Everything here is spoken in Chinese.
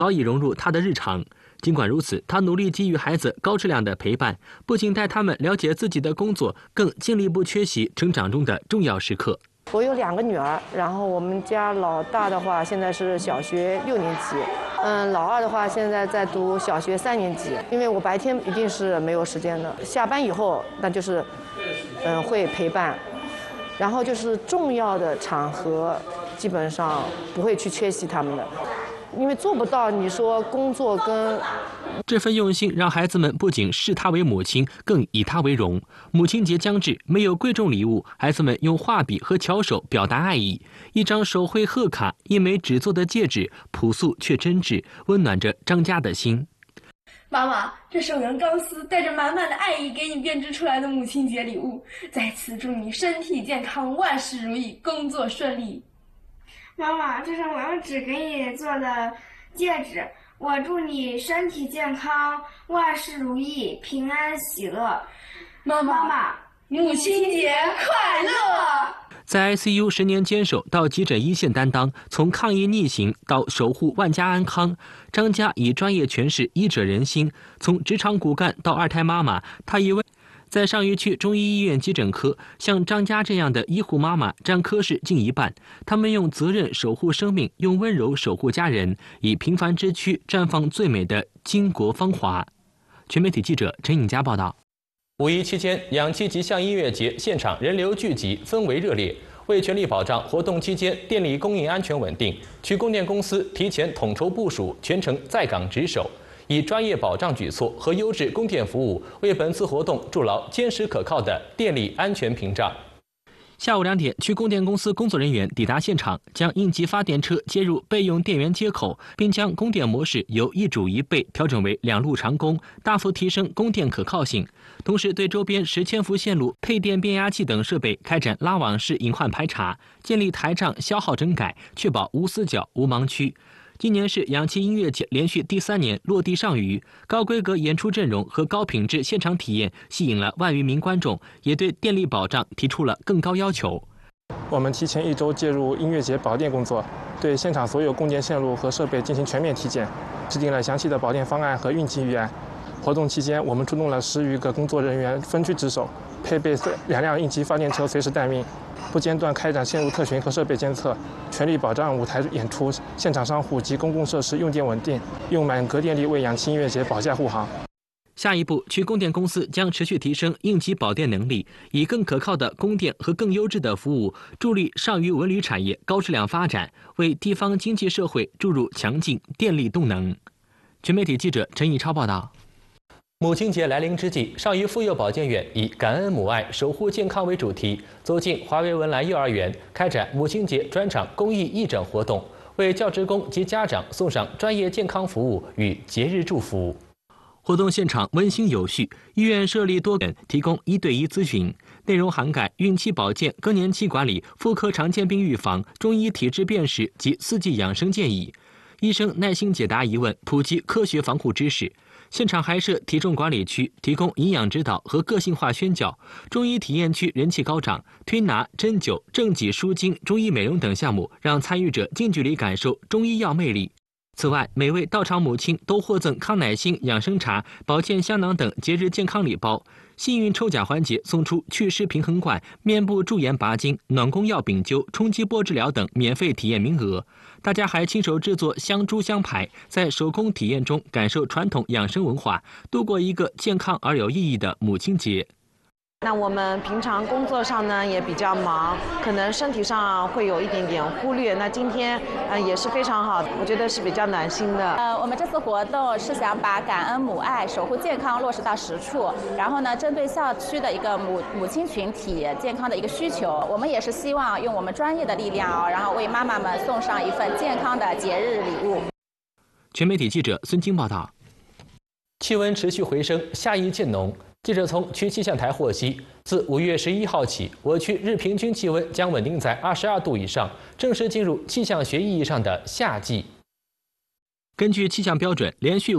早已融入他的日常。尽管如此，他努力给予孩子高质量的陪伴，不仅带他们了解自己的工作，更尽力不缺席成长中的重要时刻。 我有2个女儿，然后我们家老大的话现在是小学6年级，老二的话现在在读小学3年级。因为我白天一定是没有时间的，下班以后那就是会陪伴，然后就是重要的场合基本上不会去缺席他们的，因为做不到你说工作跟。 这份用心让孩子们不仅视她为母亲，更以她为荣。母亲节将至，没有贵重礼物，孩子们用画笔和巧手表达爱意。一张手绘贺卡，一枚纸做的戒指，朴素却真挚，温暖着张家的心。 妈妈，这是我用钢丝带着满满的爱意给你编织出来的母亲节礼物，在此祝你身体健康，万事如意，工作顺利。 妈妈，这是我用纸给你做的戒指，我祝你身体健康，万事如意，平安喜乐。妈妈， 母亲节快乐！ 在 ICU 10年坚守到急诊一线担当，从抗疫逆行到守护万家安康，张家以专业诠释医者仁心。从职场骨干到2胎妈妈，她一位在上虞区中医医院急诊科，像张家这样的医护妈妈占科室近1半。他们用责任守护生命，用温柔守护家人，以平凡之躯绽放最美的巾帼芳华。全媒体记者陈颖佳报道。 5一期间，氧气极象音乐节现场人流聚集，氛围热烈。为全力保障活动期间电力供应安全稳定，区供电公司提前统筹部署，全程在岗值守，以专业保障举措和优质供电服务，为本次活动筑牢坚实可靠的电力安全屏障。 下午2点，区供电公司工作人员抵达现场，将应急发电车接入备用电源接口，并将供电模式由一主一备调整为2路长供，大幅提升供电可靠性。同时，对周边10千伏线路、配电变压器等设备开展拉网式隐患排查，建立台账消耗整改，确保无死角、无盲区。今年是氧气音乐节连续第3年落地上虞，高规格演出阵容和高品质现场体验吸引了万余名观众，也对电力保障提出了更高要求。 我们提前1周介入音乐节保电工作，对现场所有供电线路和设备进行全面体检，制定了详细的保电方案和运气预案。活动期间，我们出动了10余个工作人员分区值守，配备2辆应急发电车随时待命，不间断开展线路特巡和设备监测，全力保障舞台演出、现场商户及公共设施用电稳定，用满格电力为氧气音乐节保驾护航。 下一步，区供电公司将持续提升应急保电能力，以更可靠的供电和更优质的服务，助力上虞文旅产业高质量发展，为地方经济社会注入强劲电力动能。全媒体记者陈以超报道。 母亲节来临之际，上虞妇幼保健院以感恩母爱、守护健康为主题，走进华为文莱幼儿园，开展母亲节专场公益义诊活动，为教职工及家长送上专业健康服务与节日祝福。 活动现场温馨有序，医院设立多点提供1对1咨询，内容涵盖孕期保健、更年期管理、妇科常见病预防、中医体质辨识及4季养生建议。医生耐心解答疑问，普及科学防护知识。现场还设体重管理区，提供营养指导和个性化宣教。中医体验区人气高涨，推拿、针灸、正脊舒筋、中医美容等项目，让参与者近距离感受中医药魅力。此外，每位到场母亲都获赠康乃馨养生茶、保健香囊等节日健康礼包。幸运抽奖环节送出祛湿平衡罐、面部驻颜拔筋、暖宫药丙灸、冲击波治疗等免费体验名额。大家还亲手制作香猪香牌，在手工体验中感受传统养生文化，度过一个健康而有意义的母亲节。 那我们平常工作上呢也比较忙，可能身体上会有一点点忽略。那今天也是非常好，我觉得是比较暖心的。 我们这次活动是想把感恩母爱、守护健康落实到实处，然后呢，针对校区的一个母亲群体健康的一个需求，我们也是希望用我们专业的力量然后为妈妈们送上一份健康的节日礼物。 全媒体记者孙晶报道。 气温持续回升，夏意渐浓。记者从区气象台获悉，自5月11号起，我区日平均气温将稳定在22度以上，正式进入气象学意义上的夏季。 根据气象标准，连续